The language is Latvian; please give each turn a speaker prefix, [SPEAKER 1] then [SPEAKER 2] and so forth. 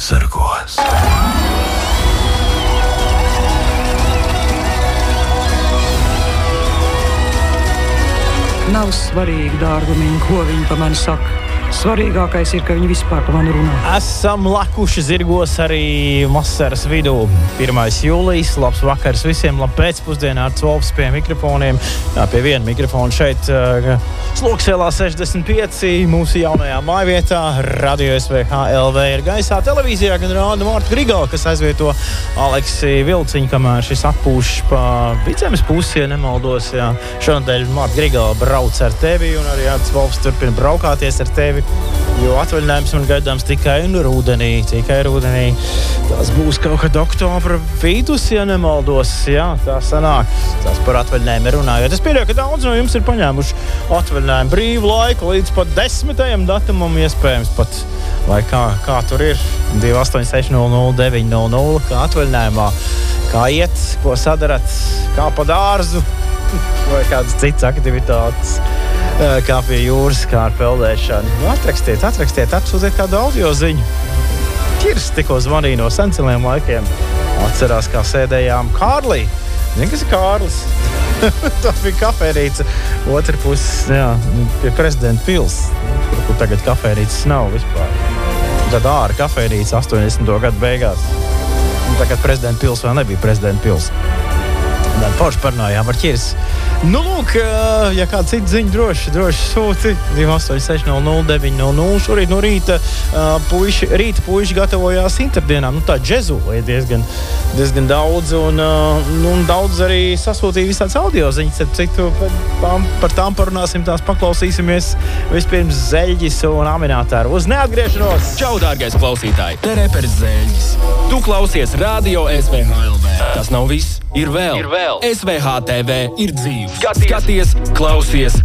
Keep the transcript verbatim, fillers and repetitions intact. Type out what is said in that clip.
[SPEAKER 1] zirgos.
[SPEAKER 2] Nav svarīgi, dārgumiņ, ko viņi pa mani saka. Svarīgākais ir, ka viņi vispār par mani runā.
[SPEAKER 3] Esam lakuši zirgos arī vasaras vidū. pirmais jūlijas, labs vakars visiem, labi pēcpusdienā ar Cvolfs pie mikrofoniem. Jā, pie viena mikrofona šeit uh, Sloksielā sešdesmit pieci, mūsu jaunajā mājvietā, Radio S V H L V ir gaisā. Televīzijā gan rāda Marta Grigala, kas aizvieto Aleksi Vilciņu, kamēr šis atpūš pa Vidzemes pusi, ja nemaldos. Jā. Šonadēļ Marta Grigala brauc ar tevi un arī ar Cvolfs turpina braukāties ar tevi. Jo atvaļinājums man gaidāms tikai un rudenī, tikai rudenī. Tas būs kaut kad oktobra vidus, ja nemaldos. Jā, tā sanāk. Tās par atvaļinājumu runājot. Es pieļauju, ka daudz no jums ir paņēmuši atvaļinājumu brīvu laiku līdz pat desmitajam datumam, iespējams pat. Vai kā, kā tur ir? divi astoņi seši nulle nulle deviņi nulle nulle, kā atvaļinājumā. Kā iet, ko sadarat, kā pa dārzu vai kādas citas aktivitātes. Kā pie jūras, kā ar peldēšanu. Nu, atrakstiet, atrakstiet, atsūtiet kādu audio ziņu. Kirs tikko zvanīja no senceliem laikiem. Atcerās, kā sēdējām Kārlī. Zini, kas ir Kārlis? Tā bija kafērīca. Otra puses, jā, pie Prezidenta pils, kur, kur tagad kafērīcas nav vispār. Tad āra kafērīca astoņdesmito gadu beigās. Un tagad Prezidenta pils vēl nebija Prezidenta pils. Tad forši parunājām ar Kirs. Nu, lūk, ja kāda cita ziņa droši, droši sūti divi astoņi seši nulle nulle deviņi nulle nulle. Šorīt no rīta puiši, rīta puiši gatavojās interdienām. Nu, tā džezu ir diezgan, diezgan daudz, un, nu, un daudz arī sasūtīja visāds audio ziņas. Citu, par, par tām parunāsim, tās paklausīsimies vispirms Zeļģis un Aminātāru. Uz neatgriešanos!
[SPEAKER 4] Čau, dārgais klausītāji! Te reperis Zeļģis. Tu klausies Radio S V H L V. Tas nav viss. Ir vēl. ir vēl. S V H T V ir dzīve. Skaties, Skaties klausies,